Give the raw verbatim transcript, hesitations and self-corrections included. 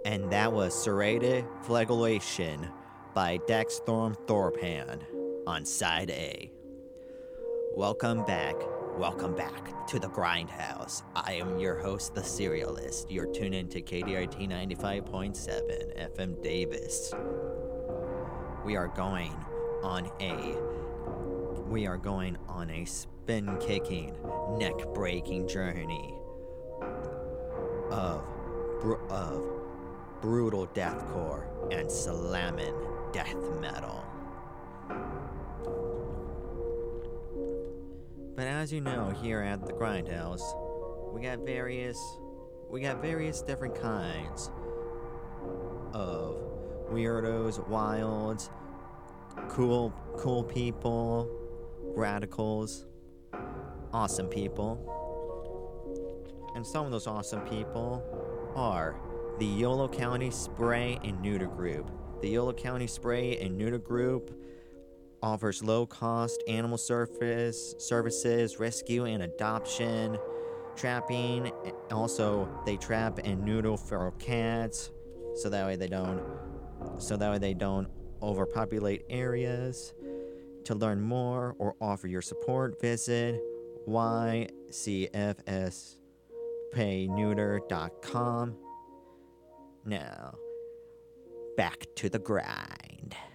And that was Serrated Flagellation by Dex Thorm Thorpan on side A. Welcome back, welcome back to the Grindhouse. I am your host, the Serialist. You're tuned in to K D R T ninety-five point seven F M Davis. We are going on a we are going on a spin-kicking, neck-breaking journey of br- of brutal deathcore and slammin' death metal. But as you know, here at the Grindhouse, we got various we got various different kinds of weirdos, wilds, cool cool people, radicals, awesome people. And some of those awesome people are the Yolo County Spray and Neuter Group. The Yolo County Spray and Neuter Group offers low-cost animal service services, rescue and adoption, trapping. Also, they trap and neuter feral cats, so that way they don't, so that way they don't overpopulate areas. To learn more or offer your support, visit y c f s pay neuter dot com. Now, back to the grind.